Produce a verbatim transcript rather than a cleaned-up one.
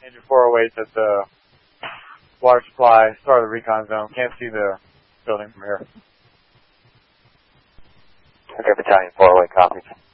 Engine four oh eight at the water supply, start of the recon zone. Can't see the building from here. Okay, Battalion four oh eight, copies.